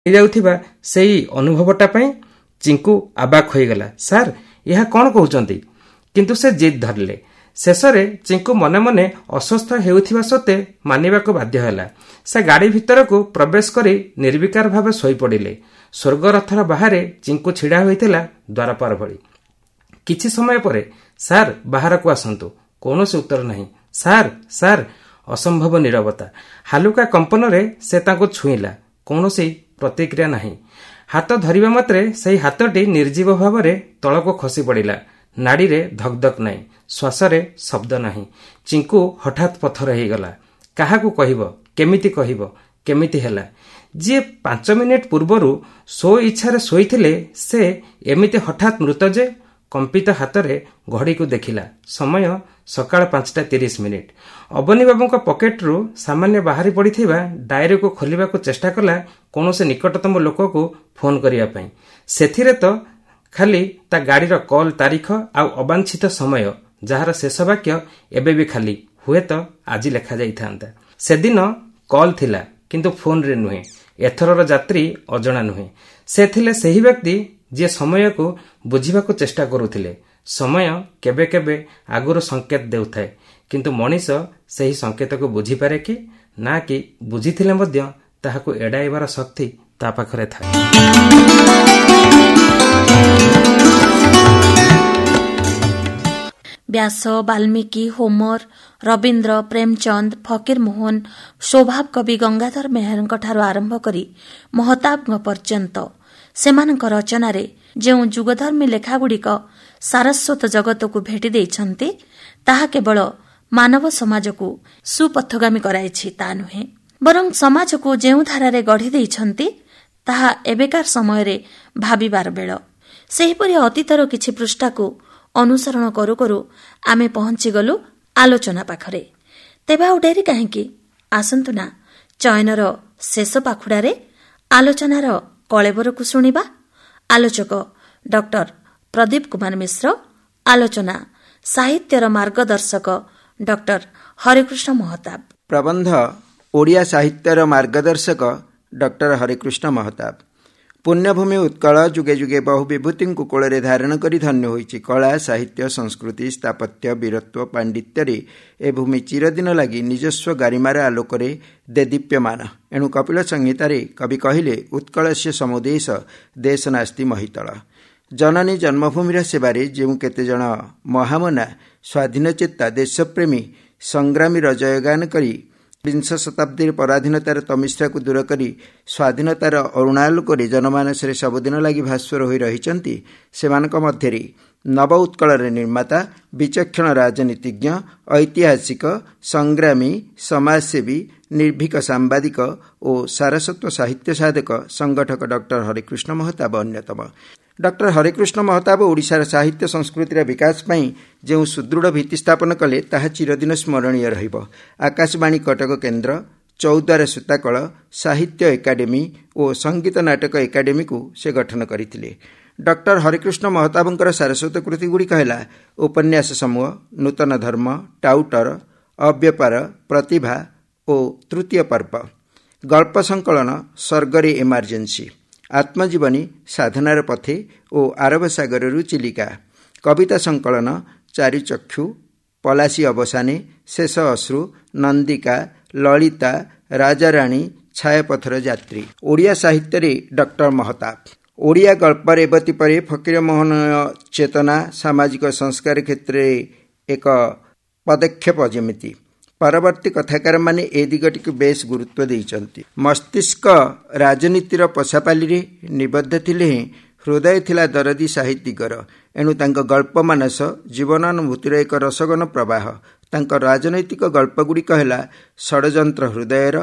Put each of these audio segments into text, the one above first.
ଯାଉଥିବା ସେଇ ଅନୁଭବଟା ପାଇଁ ଚିଙ୍କୁ ଆବାକ୍ ହୋଇଗଲା। ସାର୍, ଏହା କ'ଣ କହୁଛନ୍ତି? କିନ୍ତୁ ସେ ଜିଦ୍ ଧରିଲେ। ଶେଷରେ ଚିଙ୍କୁ ମନେ ମନେ ଅସ୍ୱସ୍ଥ ହେଉଥିବା ସତ୍ତ୍ୱେ ମାନିବାକୁ ବାଧ୍ୟ ହେଲା। ସେ ଗାଡ଼ି ଭିତରକୁ ପ୍ରବେଶ କରି ନିର୍ବିକାର ଭାବେ ଶୋଇପଡ଼ିଲେ। ସ୍ୱର୍ଗରଥର ବାହାରେ ଚିଙ୍କୁ ଛିଡ଼ା ହୋଇଥିଲା ଦ୍ୱାରପାଳ ଭଳି। କିଛି ସମୟ ପରେ, ସାର୍ ବାହାରକୁ ଆସନ୍ତୁ। କୌଣସି ଉତ୍ତର ନାହିଁ। ସାର୍ ସାର୍ ଅସମ୍ଭବ ନୀରବତା। ହାଲୁକା କମ୍ପନରେ ସେ ତାଙ୍କୁ ଛୁଇଁଲା। କୌଣସି ପ୍ରତିକ୍ରିୟା ନାହିଁ। ହାତ ଧରିବା ମାତ୍ରେ ସେହି ହାତଟି ନିର୍ଜୀବ ଭାବରେ ତଳକୁ ଖସି ପଡ଼ିଲା। ନାଡ଼ିରେ ଧକ୍ ଧକ୍ ନାହିଁ। ଶ୍ୱାସରେ ଶବ୍ଦ ନାହିଁ। ଚିଙ୍କୁ ହଠାତ୍ ପଥର ହୋଇଗଲା। କାହାକୁ କହିବ? କେମିତି କହିବ? କେମିତି ହେଲା? ଯିଏ 5 ମିନିଟ୍ ପୂର୍ବରୁ ଇଚ୍ଛାରେ ଶୋଇଥିଲେ ସେ ଏମିତି ହଠାତ୍ ମୃତ ଯେ? କମ୍ପିତ ହାତରେ ଘଡ଼ିକୁ ଦେଖିଲା। ସମୟ ସକାଳ 5:30। ଅବନୀବାବୁଙ୍କ ପକେଟରୁ ସାମାନ୍ୟ ବାହାରି ପଡ଼ିଥିବା ଡାଏରୀକୁ ଖୋଲିବାକୁ ଚେଷ୍ଟା କଲା କୌଣସି ନିକଟତମ ଲୋକକୁ ଫୋନ୍ କରିବା ପାଇଁ। ସେଥିରେ ତ ଖାଲି ତା ଗାଡ଼ିର କଲ୍ ତାରିଖ ଆଉ ଅବାଞ୍ଛିତ ସମୟ, ଯାହାର ଶେଷ ବାକ୍ୟ ଏବେ ବି ଖାଲି ହୁଏତ ଆଜି ଲେଖାଯାଇଥାନ୍ତା। ସେଦିନ କଲ୍ ଥିଲା, କିନ୍ତୁ ଫୋନ୍ରେ ନୁହେଁ। ଏଥରର ଯାତ୍ରୀ ଅଜଣା ନୁହେଁ। ସେ ଥିଲେ ସେହି ବ୍ୟକ୍ତି ଯିଏ ସମୟକୁ ବୁଝିବାକୁ ଚେଷ୍ଟା କରୁଥିଲେ। ସମୟ କେବେ କେବେ ଆଗରୁ ସଂକେତ ଦେଉଥାଏ, କିନ୍ତୁ ମଣିଷ ସେହି ସଂକେତକୁ ବୁଝିପାରେ କି ନା, କି ବୁଝିଥିଲେ ମଧ୍ୟ ତାହାକୁ ଏଡ଼ାଇବାର ଶକ୍ତି ତା ପାଖରେ ଥାଏ। ବ୍ୟାସ, ବାଲ୍ମୀକି, ହୋମର, ରବୀନ୍ଦ୍ର, ପ୍ରେମଚନ୍ଦ, ଫକୀର ମୋହନ, ସ୍ୱଭାବ କବି ଗଙ୍ଗାଧର ମେହେରଙ୍କଠାରୁ ଆରମ୍ଭ କରି ମହତାବଙ୍କ ପର୍ଯ୍ୟନ୍ତ ସେମାନଙ୍କ ରଚନାରେ ଯେଉଁ ଯୁଗଧର୍ମୀ ଲେଖାଗୁଡ଼ିକ ସାରସ୍ୱତ ଜଗତକୁ ଭେଟି ଦେଇଛନ୍ତି, ତାହା କେବଳ ମାନବ ସମାଜକୁ ସୁପଥଗାମୀ କରାଇଛି ତା ନୁହେଁ, ବରଂ ସମାଜକୁ ଯେଉଁ ଧାରାରେ ଗଢ଼ି ଦେଇଛନ୍ତି ତାହା ଏବେକାର ସମୟରେ ଭାବିବାର ବେଳ। ସେହିପରି ଅତୀତର କିଛି ପୃଷ୍ଠାକୁ ଅନୁସରଣ କରୁ କରୁ ଆମେ ପହଞ୍ଚିଗଲୁ ଆଲୋଚନା ପାଖରେ। ତେବେ ଆଉ ଡେରି କାହିଁକି? ଆସନ୍ତୁ ନା ଚୟନର ଶେଷ ପାଖୁଡ଼ାରେ ଆଲୋଚନାର କଳେବରକୁ ଶୁଣିବା। ଆଲୋଚକ ଡକ୍ଟର ପ୍ରଦୀପ କୁମାର ମିଶ୍ର, ଆଲୋଚନା ସାହିତ୍ୟର ମାର୍ଗଦର୍ଶକ ଡକ୍ଟର ହରେକୃଷ୍ଣ ମହତାବ। ପ୍ରବନ୍ଧ ଓଡ଼ିଆ ସାହିତ୍ୟର ମାର୍ଗଦର୍ଶକ ଡକ୍ଟର ହରେକୃଷ୍ଣ ମହତାବ। ପୁଣ୍ୟଭୂମି ଉତ୍କଳ ଯୁଗେ ଯୁଗେ ବହୁ ବିଭୂତିଙ୍କୁ କୋଳରେ ଧାରଣ କରି ଧନ୍ୟ ହୋଇଛି। କଳା, ସାହିତ୍ୟ, ସଂସ୍କୃତି, ସ୍ଥାପତ୍ୟ, ବୀରତ୍ୱ, ପାଣ୍ଡିତ୍ୟରେ ଏ ଭୂମି ଚିରଦିନ ଲାଗି ନିଜସ୍ୱ ଗାରିମାର ଆଲୋକରେ ଦେଦୀପ୍ୟମାନ। ଏଣୁ କପିଳ ସଂହିତାରେ କବି କହିଲେ, ଉତ୍କଳସ୍ୟ ସମୁଦେଶ ଦେଶ ନାସ୍ତି ମହିତଳ। ଜନନୀ ଜନ୍ମଭୂମିର ସେବାରେ ଯେଉଁ କେତେଜଣ ମହାମନା ସ୍ୱାଧୀନଚେତା ଦେଶପ୍ରେମୀ ସଂଗ୍ରାମୀର ଜୟଗାନ କରି ବିଂଶ ଶତାବ୍ଦୀର ପରାଧୀନତାର ତମିଶ୍ରାକୁ ଦୂର କରି ସ୍ୱାଧୀନତାର ଅରୁଣାଲୋକରେ ଜନମାନସରେ ସବୁଦିନ ଲାଗି ଭାସ୍ୱର ହୋଇ ରହିଛନ୍ତି, ସେମାନଙ୍କ ମଧ୍ୟରେ ନବ ଉତ୍କଳର ନିର୍ମାତା, ବିଚକ୍ଷଣ ରାଜନୀତିଜ୍ଞ, ଐତିହାସିକ, ସଂଗ୍ରାମୀ, ସମାଜସେବୀ, ନିର୍ଭୀକ ସାମ୍ବାଦିକ ଓ ସାରସ୍ୱତ ସାହିତ୍ୟ ସାଧକ ସଂଗଠକ ଡକ୍ଟର ହରେକୃଷ୍ଣ ମହତାବ ଅନ୍ୟତମ। ଡକ୍ଟର ହରେକୃଷ୍ଣ ମହତାବ ଓଡ଼ିଶାର ସାହିତ୍ୟ ସଂସ୍କୃତିର ବିକାଶ ପାଇଁ ଯେଉଁ ସୁଦୃଢ଼ ଭିତ୍ତି ସ୍ଥାପନ କଲେ, ତାହା ଚିରଦିନ ସ୍ମରଣୀୟ ରହିବ। ଆକାଶବାଣୀ କଟକ କେନ୍ଦ୍ର, ଚୌଦ୍ୱାର ସୂତାକଳ, ସାହିତ୍ୟ ଏକାଡେମୀ ଓ ସଙ୍ଗୀତ ନାଟକ ଏକାଡେମୀକୁ ସେ ଗଠନ କରିଥିଲେ। ଡକ୍ଟର ହରେକୃଷ୍ଣ ମହତାବଙ୍କର ସାରସ୍ୱତ କୃତିଗୁଡ଼ିକ ହେଲା ଉପନ୍ୟାସ ସମୂହ, ନୂତନ ଧର୍ମ, ଟାଉଟର, ଅବ୍ୟପାର, ପ୍ରତିଭା ଓ ତୃତୀୟ ପର୍ବ, ଗଳ୍ପ ସଂକଳନ ସ୍ୱର୍ଗରେ ଏମାର୍ଜେନ୍ସି, ଆତ୍ମଜୀବନୀ ସାଧନାର ପଥେ ଓ ଆରବ ସାଗରରୁ ଚିଲିକା, କବିତା ସଂକଳନ ଚାରିଚକ୍ଷୁ, ପଲାଶୀ ଅବସାନେ, ଶେଷ ଅଶ୍ରୁ, ନନ୍ଦିକା, ଲଳିତା, ରାଜାରାଣୀ, ଛାୟାପଥର ଯାତ୍ରୀ। ଓଡ଼ିଆ ସାହିତ୍ୟରେ ଡକ୍ଟର ମହତାବ ଓଡ଼ିଆ ଗଳ୍ପ ରେବତୀ ପରେ ଫକୀରମୋହନ ଚେତନା ସାମାଜିକ ସଂସ୍କାର କ୍ଷେତ୍ରରେ ଏକ ପଦକ୍ଷେପ ଯେମିତି ପରବର୍ତ୍ତୀ କଥାକାରମାନେ ଏ ଦିଗଟିକୁ ବେଶ୍ ଗୁରୁତ୍ୱ ଦେଇଛନ୍ତି। ମସ୍ତିଷ୍କ ରାଜନୀତିର ପଶାପାଲିରେ ନିବଦ୍ଧ ଥିଲେ ହେଁ ହୃଦୟ ଥିଲା ଦରଦୀ ସାହିତ୍ୟିକର। ଏଣୁ ତାଙ୍କ ଗଳ୍ପ ମାନସ ଜୀବନାନୁଭୂତିର ଏକ ରସଗନ ପ୍ରବାହ। ତାଙ୍କ ରାଜନୈତିକ ଗଳ୍ପଗୁଡ଼ିକ ହେଲା ଷଡ଼ଯନ୍ତ୍ର ହୃଦୟର,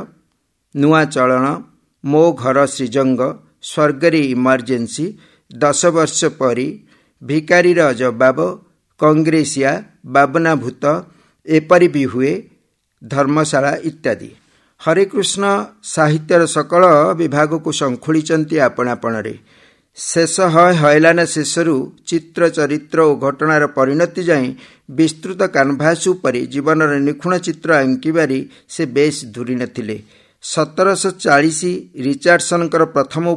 ନୂଆ ଚଳଣ, ମୋ ଘର ଶ୍ରୀଜଙ୍ଗ, ସ୍ୱର୍ଗରେ ଇମର୍ଜେନ୍ସି, 10 ବର୍ଷ ପରେ, ଭିକାରୀର ଜବାବ, କଂଗ୍ରେସିଆ, ବାବନା ଭୂତ, ଏପରି ବି ହୁଏ, ଧର୍ମଶାଳା ଇତ୍ୟାଦି। ହରେକୃଷ୍ଣ ସାହିତ୍ୟର ସକଳ ବିଭାଗକୁ ଶଙ୍ଖୁଳିଛନ୍ତି ଆପଣାପଣରେ। ଶେଷ ହୟଲାନା ଶେଷରୁ ଚିତ୍ର, ଚରିତ୍ର ଓ ଘଟଣାର ପରିଣତି ଯାଏଁ ବିସ୍ତୃତ କାନଭାସ ଉପରେ ଜୀବନର ନିଖୁଣ ଚିତ୍ର ଆଙ୍କିବାରେ ସେ ବେଶ୍ ଧୁରି ନଥିଲେ। 1740 ରିଚାର୍ଡସନଙ୍କର ପ୍ରଥମ